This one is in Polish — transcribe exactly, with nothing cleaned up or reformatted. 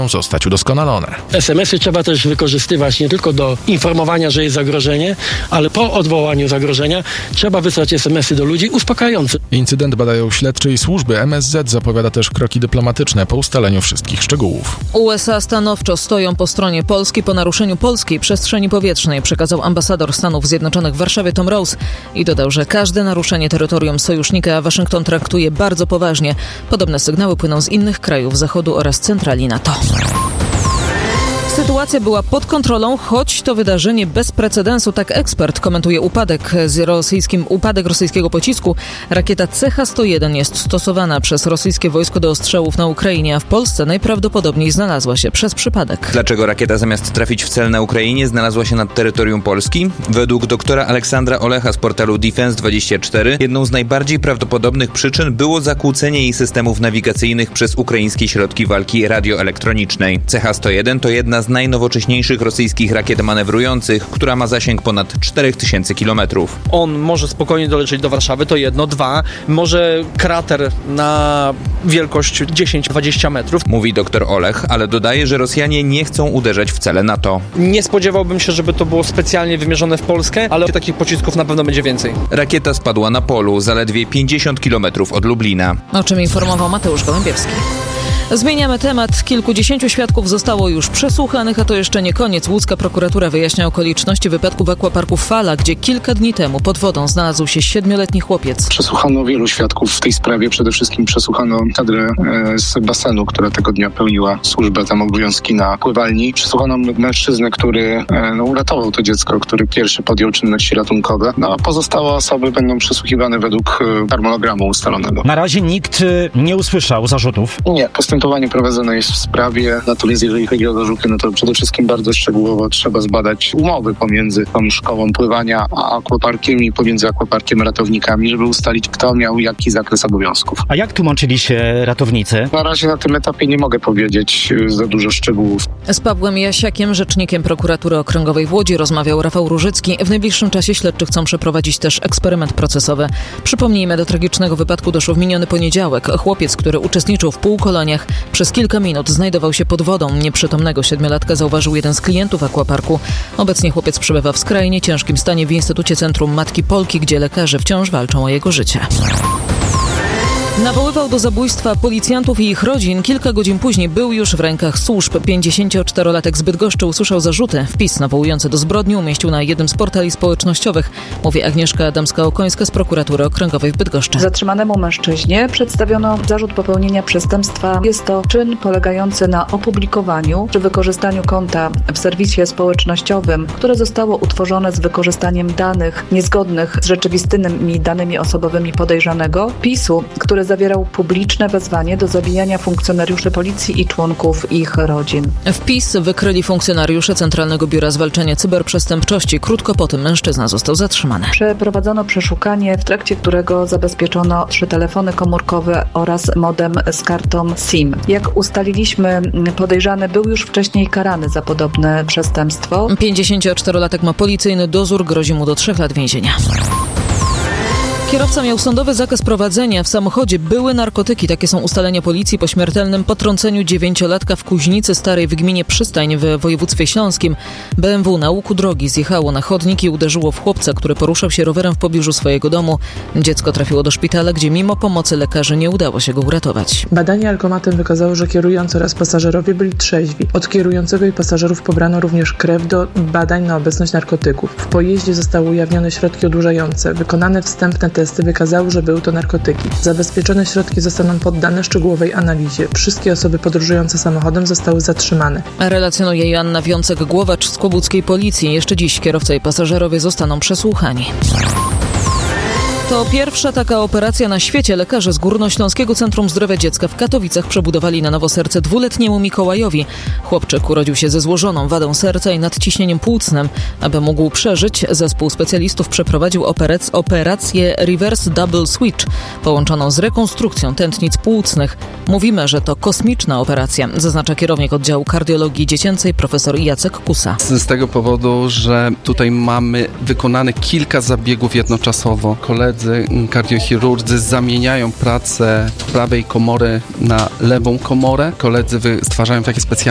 mają zostać udoskonalone. es em esy trzeba też wykorzystywać nie tylko do informowania, że jest zagrożenie, ale po odwołaniu zagrożenia trzeba wysłać es em esy do ludzi uspokajające. Incydent badają śledczy i służby. em es zet zapowiada też kroki dyplomatyczne po ustaleniu wszystkich szczegółów. U es a stanowczo stoją po stronie Polski po naruszeniu polskiej przestrzeni powietrznej, przekazał ambasador Stanów Zjednoczonych w Warszawie Tom Rose i dodał, że każde naruszenie terytorium sojusznika Waszyngton traktuje bardzo poważnie. Podobne sygnały płyną z innych krajów Zachodu oraz centrali NATO. Sytuacja była pod kontrolą, choć to wydarzenie bez precedensu, tak ekspert komentuje upadek z rosyjskim, upadek rosyjskiego pocisku. Rakieta C H sto jeden jest stosowana przez rosyjskie wojsko do ostrzałów na Ukrainie, a w Polsce najprawdopodobniej znalazła się przez przypadek. Dlaczego rakieta zamiast trafić w cel na Ukrainie znalazła się nad terytorium Polski? Według doktora Aleksandra Olecha z portalu Defense dwadzieścia cztery jedną z najbardziej prawdopodobnych przyczyn było zakłócenie jej systemów nawigacyjnych przez ukraińskie środki walki radioelektronicznej. C H sto jeden to jedna z najnowocześniejszych rosyjskich rakiet manewrujących, która ma zasięg ponad cztery tysiące kilometrów. On może spokojnie dolecieć do Warszawy, to jedno. Dwa, może krater na wielkość dziesięć dwadzieścia metrów. Mówi dr Olech, ale dodaje, że Rosjanie nie chcą uderzać w cele NATO. Nie spodziewałbym się, żeby to było specjalnie wymierzone w Polskę, ale takich pocisków na pewno będzie więcej. Rakieta spadła na polu, zaledwie pięćdziesiąt kilometrów od Lublina. O czym informował Mateusz Gołębiewski. Zmieniamy temat. Kilkudziesięciu świadków zostało już przesłuchanych, a to jeszcze nie koniec. Łódzka prokuratura wyjaśnia okoliczności wypadku w aquaparku Fala, gdzie kilka dni temu pod wodą znalazł się siedmioletni chłopiec. Przesłuchano wielu świadków w tej sprawie. Przede wszystkim przesłuchano kadrę z basenu, która tego dnia pełniła służbę, tam obowiązki na pływalni. Przesłuchano mężczyznę, który no, uratował to dziecko, który pierwszy podjął czynności ratunkowe. No, a pozostałe osoby będą przesłuchiwane według harmonogramu ustalonego. Na razie nikt nie usłyszał zarzutów? Nie, postępowanie prowadzone jest w sprawie, natomiast jeżeli chodzi o zarzuty, no to przede wszystkim bardzo szczegółowo trzeba zbadać umowy pomiędzy tą szkołą pływania a aquaparkiem i pomiędzy aquaparkiem a ratownikami, żeby ustalić, kto miał jaki zakres obowiązków. A jak tłumaczyli się ratownicy? Na razie na tym etapie nie mogę powiedzieć za dużo szczegółów. Z Pawłem Jasiakiem, rzecznikiem prokuratury okręgowej w Łodzi, rozmawiał Rafał Różycki. W najbliższym czasie śledczy chcą przeprowadzić też eksperyment procesowy. Przypomnijmy, do tragicznego wypadku doszło w miniony poniedziałek. Chłopiec, który uczestniczył w półkoloniach, przez kilka minut znajdował się pod wodą. Nieprzytomnego siedmiolatka zauważył jeden z klientów aquaparku. Obecnie chłopiec przebywa w skrajnie ciężkim stanie w Instytucie Centrum Matki Polki, gdzie lekarze wciąż walczą o jego życie. Nawoływał do zabójstwa policjantów i ich rodzin. Kilka godzin później był już w rękach służb. pięćdziesięcioczterolatek z Bydgoszczy usłyszał zarzuty. Wpis nawołujący do zbrodni umieścił na jednym z portali społecznościowych. Mówi Agnieszka Adamska-Okońska z prokuratury okręgowej w Bydgoszczy. Zatrzymanemu mężczyźnie przedstawiono zarzut popełnienia przestępstwa. Jest to czyn polegający na opublikowaniu czy wykorzystaniu konta w serwisie społecznościowym, które zostało utworzone z wykorzystaniem danych niezgodnych z rzeczywistymi danymi osobowymi podejrzanego. Wpisu, który zawierał publiczne wezwanie do zabijania funkcjonariuszy policji i członków ich rodzin. Wpis wykryli funkcjonariusze Centralnego Biura Zwalczania Cyberprzestępczości. Krótko po tym mężczyzna został zatrzymany. Przeprowadzono przeszukanie, w trakcie którego zabezpieczono trzy telefony komórkowe oraz modem z kartą SIM. Jak ustaliliśmy, podejrzany był już wcześniej karany za podobne przestępstwo. pięćdziesięcioczterolatek ma policyjny dozór, grozi mu do trzech lat więzienia. Kierowca miał sądowy zakaz prowadzenia w samochodzie. Były narkotyki. Takie są ustalenia policji po śmiertelnym potrąceniu dziewięciolatka w Kuźnicy Starej w gminie Przystań w województwie śląskim. B M W na łuku drogi zjechało na chodnik i uderzyło w chłopca, który poruszał się rowerem w pobliżu swojego domu. Dziecko trafiło do szpitala, gdzie mimo pomocy lekarzy nie udało się go uratować. Badanie alkomatem wykazało, że kierujący oraz pasażerowie byli trzeźwi. Od kierującego i pasażerów pobrano również krew do badań na obecność narkotyków. W pojeździe zostały ujawnione środki odurzające. Wykonane wstępne testy wykazały, że były to narkotyki. Zabezpieczone środki zostaną poddane szczegółowej analizie. Wszystkie osoby podróżujące samochodem zostały zatrzymane. Relacjonuje Joanna Wiącek-Głowacz z kłobuckiej policji. Jeszcze dziś kierowca i pasażerowie zostaną przesłuchani. To pierwsza taka operacja na świecie. Lekarze z Górnośląskiego Centrum Zdrowia Dziecka w Katowicach przebudowali na nowo serce dwuletniemu Mikołajowi. Chłopczyk urodził się ze złożoną wadą serca i nadciśnieniem płucnym. Aby mógł przeżyć, zespół specjalistów przeprowadził operac- operację Reverse Double Switch, połączoną z rekonstrukcją tętnic płucnych. Mówimy, że to kosmiczna operacja, zaznacza kierownik oddziału kardiologii dziecięcej profesor Jacek Kusa. Z tego powodu, że tutaj mamy wykonane kilka zabiegów jednoczasowo. Koledzy kardiochirurdzy zamieniają pracę prawej komory na lewą komorę. Koledzy stwarzają takie specjalne